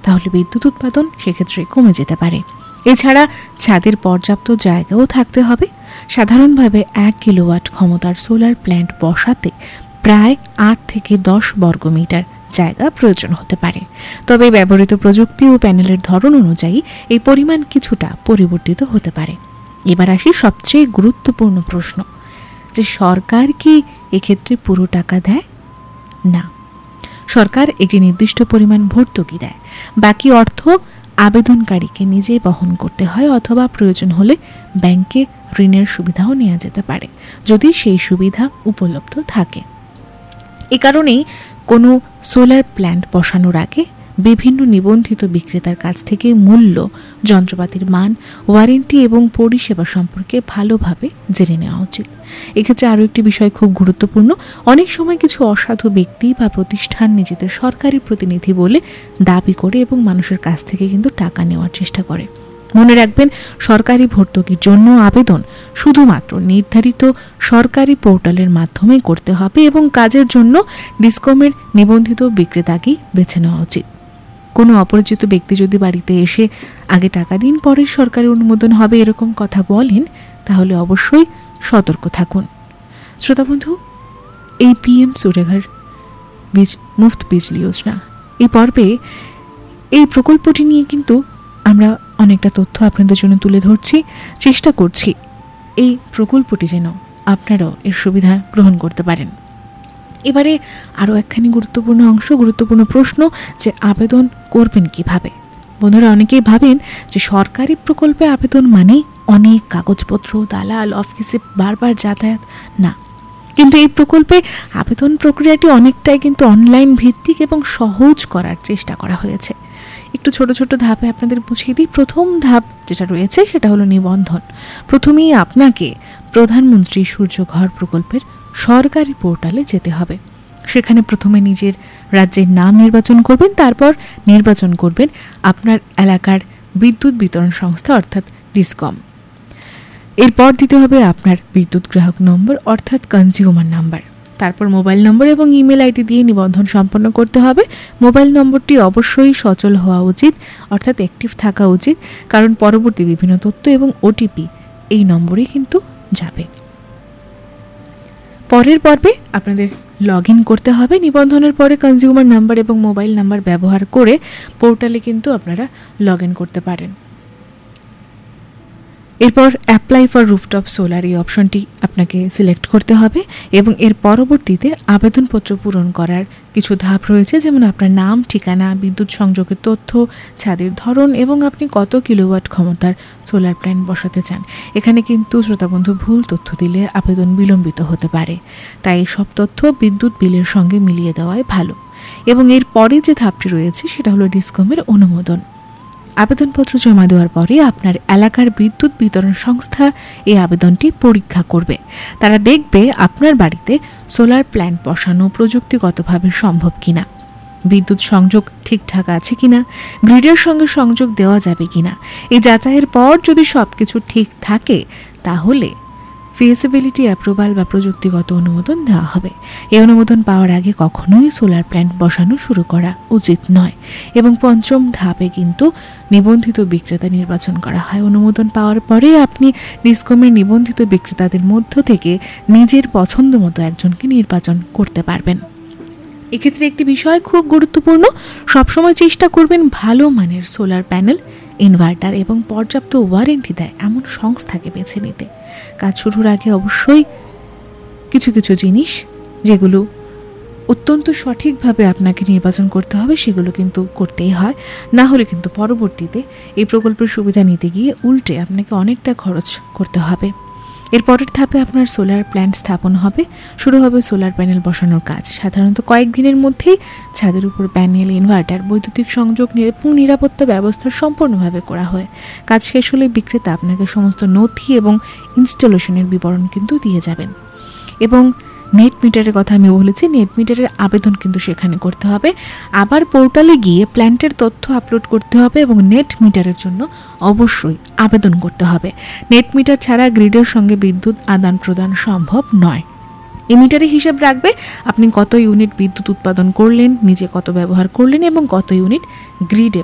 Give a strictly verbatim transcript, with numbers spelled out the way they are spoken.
তাহলে বিদ্যুৎ উৎপাদন সেক্ষেত্রে কমে যেতে পারে। এছাড়া ছাদের পর্যাপ্ত জায়গাও থাকতে হবে। সাধারণভাবে এক কিলোওয়াট ক্ষমতার সোলার প্ল্যান্ট বসাতে প্রায় আট থেকে দশ বর্গমিটার জায়গা প্রয়োজন হতে পারে। তবে ব্যবহৃত প্রযুক্তি ও প্যানেলের ধরন অনুযায়ী এই পরিমাণ কিছুটা পরিবর্তিত হতে পারে। এবার আসি সবচেয়ে গুরুত্বপূর্ণ প্রশ্ন, যে সরকার কি এক্ষেত্রে পুরো টাকা দেয়? না, সরকার একটি নির্দিষ্ট পরিমাণ ভর্তুকি দেয়। বাকি অর্থ আবেদনকারীকে নিজেই বহন করতে হয়, অথবা প্রয়োজন হলে ব্যাংকে ঋণের সুবিধাও নেওয়া যেতে পারে যদি সেই সুবিধা উপলব্ধ থাকে। এ কারণেই কোনো সোলার প্ল্যান্ট বসানোর আগে বিভিন্ন নিবন্ধিত বিক্রেতার কাছ থেকে মূল্য, যন্ত্রপাতির মান, ওয়ারেন্টি এবং পরিষেবা সম্পর্কে ভালোভাবে জেনে নেওয়া উচিত। এক্ষেত্রে আরও একটি বিষয় খুব গুরুত্বপূর্ণ, অনেক সময় কিছু অসাধু ব্যক্তি বা প্রতিষ্ঠান নিজেদের সরকারি প্রতিনিধি বলে দাবি করে এবং মানুষের কাছ থেকে কিন্তু টাকা নেওয়ার চেষ্টা করে। মনে রাখবেন, সরকারি ভর্তুকির জন্য আবেদন শুধুমাত্র নির্ধারিত সরকারি পোর্টালের মাধ্যমে করতে হবে এবং কাজের জন্য ডিসকমের নিবন্ধিত বিক্রেতাকেই বেছে নেওয়া উচিত। কোনো অপরিচিত ব্যক্তি যদি বাড়িতে এসে আগে টাকা দিন পরে সরকারি অনুমোদন হবে এরকম কথা বলেন, তাহলে অবশ্যই সতর্ক থাকুন। শ্রোতা বন্ধু, এই পিএম সূর্যঘর বীজ মুফত বিজলি যোজনা এই পর্বে এই প্রকল্পটি নিয়ে কিন্তু আমরা অনেকটা তথ্য আপনাদের জন্য তুলে ধরছি, চেষ্টা করছি এই প্রকল্পটি যেন আপনারাও এর সুবিধা গ্রহণ করতে পারেন। এবারে আরও একখানি গুরুত্বপূর্ণ অংশ, গুরুত্বপূর্ণ প্রশ্ন, যে আবেদন করবেন কিভাবে। বন্ধুরা, অনেকেই ভাবেন যে সরকারি প্রকল্পে আবেদন মানেই অনেক কাগজপত্র, দালাল, অফিসে বারবার যাতায়াত। না, কিন্তু এই প্রকল্পে আবেদন প্রক্রিয়াটি অনেকটাই কিন্তু অনলাইন ভিত্তিক এবং সহজ করার চেষ্টা করা হয়েছে। একটু ছোট ছোট ধাপে আপনাদের বুঝিয়ে দিই। প্রথম ধাপ যেটা রয়েছে সেটা হলো নিবন্ধন। প্রথমেই আপনাকে প্রধানমন্ত্রী সূর্যঘর প্রকল্পের সরকারি পোর্টালে যেতে হবে। সেখানে প্রথমে নিজের রাজ্যের নাম নির্বাচন করবেন, তারপর নির্বাচন করবেন আপনার এলাকার বিদ্যুৎ বিতরণ সংস্থা অর্থাৎ ডিসকম। এরপর দিতে হবে আপনার বিদ্যুৎ গ্রাহক নম্বর অর্থাৎ কনজিউমার নাম্বার। তারপর মোবাইল নম্বর এবং ইমেল আইডি দিয়ে নিবন্ধন সম্পন্ন করতে হবে। মোবাইল নম্বরটি অবশ্যই সচল হওয়া উচিত, অর্থাৎ অ্যাক্টিভ থাকা উচিত, কারণ পরবর্তী বিভিন্ন তথ্য এবং ওটিপি এই নম্বরে কিন্তু যাবে। পরের পর্বে আপনাদের লগ ইন করতে হবে। নিবন্ধনের পরে কনজিউমার নাম্বার এবং মোবাইল নাম্বার ব্যবহার করে পোর্টালে কিন্তু আপনারা লগ ইন করতে পারেন। এরপর অ্যাপ্লাই ফর রুফটপ সোলার এই অপশনটি আপনাকে সিলেক্ট করতে হবে এবং এর পরবর্তীতে আবেদনপত্র পূরণ করার কিছু ধাপ রয়েছে, যেমন আপনার নাম, ঠিকানা, বিদ্যুৎ সংযোগের তথ্য, ছাদের ধরন এবং আপনি কত কিলোওয়াট ক্ষমতার সোলার প্ল্যান্ট বসাতে চান। এখানে কিন্তু শ্রোতাবন্ধু ভুল তথ্য দিলে আবেদন বিলম্বিত হতে পারে, তাই সব তথ্য বিদ্যুৎ বিলের সঙ্গে মিলিয়ে দেওয়াই ভালো। এবং এর পরে যে ধাপটি রয়েছে সেটা হলো ডিসকমের অনুমোদন। আবেদনপত্র জমা দেওয়ার পরে আপনার এলাকার বিদ্যুৎ বিতরণ সংস্থা এই আবেদনটি পরীক্ষা করবে। তারা দেখবে আপনার বাড়িতে সোলার প্ল্যান্ট বসানো প্রযুক্তিগতভাবে সম্ভব কিনা, বিদ্যুৎ সংযোগ ঠিকঠাক আছে কিনা, গ্রিডের সঙ্গে সংযোগ দেওয়া যাবে কিনা। এই যাচাইয়ের পর যদি সব কিছু ঠিক থাকে তাহলে ফিজিবিলিটি অ্যাপ্রুভাল বা প্রযুক্তিগত অনুমোদন দেওয়া হবে। এই অনুমোদন পাওয়ার আগে কখনোই সোলার প্ল্যান্ট বসানো শুরু করা উচিত নয়। এবং পঞ্চম ধাপে কিন্তু নিবন্ধিত বিক্রেতা নির্বাচন করা হয়। অনুমোদন পাওয়ার পরে আপনি ডিসকমের নিবন্ধিত বিক্রেতাদের মধ্য থেকে নিজের পছন্দ মতো একজনকে নির্বাচন করতে পারবেন। এক্ষেত্রে একটি বিষয় খুব গুরুত্বপূর্ণ, সবসময় চেষ্টা করবেন ভালো মানের সোলার প্যানেল, ইনভার্টার এবং পর্যাপ্ত ওয়ারেন্টি দেয় এমন সংস্থাকে বেছে নিতে। কাজ শুরুর আগে অবশ্যই কিছু কিছু জিনিস যেগুলো অত্যন্ত সঠিকভাবে আপনাকে নির্বাচন করতে হবে সেগুলো কিন্তু করতেই হয়, না হলে কিন্তু পরবর্তীতে এই প্রকল্পের সুবিধা নিতে গিয়ে উল্টে আপনাকে অনেকটা খরচ করতে হবে। এর পরের ধাপে আপনার সোলার প্ল্যান্ট স্থাপন হবে, শুরু হবে সোলার প্যানেল বসানোর কাজ। সাধারণত কয়েকদিনের মধ্যেই ছাদের উপর প্যানেল, ইনভার্টার, বৈদ্যুতিক সংযোগ এবং নিরাপত্তা ব্যবস্থা সম্পূর্ণভাবে করা হয়। কাজ শেষ হলে বিক্রেতা আপনাকে সমস্ত নথি এবং ইনস্টলেশনের বিবরণ কিন্তু দিয়ে যাবেন। এবং নেট মিটারের কথা আমি বলেছি, নেট মিটারের আবেদন কিন্তু সেখানে করতে হবে। আবার পোর্টালে গিয়ে প্ল্যান্টের তথ্য আপলোড করতে হবে এবং নেট মিটারের জন্য অবশ্যই আবেদন করতে হবে। নেট মিটার ছাড়া গ্রিডের সঙ্গে বিদ্যুৎ আদান প্রদান সম্ভব নয়। এই মিটারে হিসাব রাখবে আপনি কত ইউনিট বিদ্যুৎ উৎপাদন করলেন, নিজে কত ব্যবহার করলেন এবং কত ইউনিট গ্রিডে